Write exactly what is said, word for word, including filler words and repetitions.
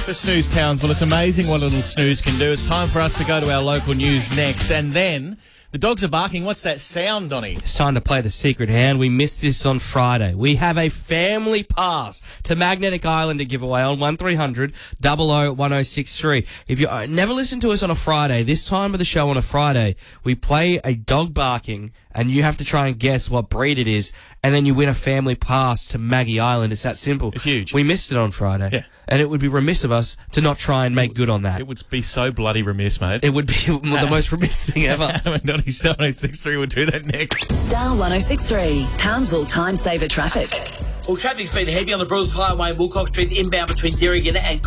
for Snooze Townsville. It's amazing what a little snooze can do. It's time for us to go to our local news next. And then the dogs are barking. What's that sound, Donny? It's time to play the secret hand. We missed this on Friday. We have a family pass to Magnetic Island to give away on one three hundred, double oh, one oh six three. If you uh, never listen to us on a Friday, this time of the show on a Friday, we play a dog barking and you have to try and guess what breed it is, and then you win a family pass to Maggie Island. It's that simple. It's huge. We missed it on Friday. Yeah. And it would be remiss of us to not try and make good on that. It would be so bloody remiss, mate. It would be the most remiss thing ever. Adam and Donny Star one oh six three will do that next. Star one oh six three, Townsville Time Saver Traffic. Well, traffic's been heavy on the Bruce Highway, Wilcox Street, inbound between Derrigan and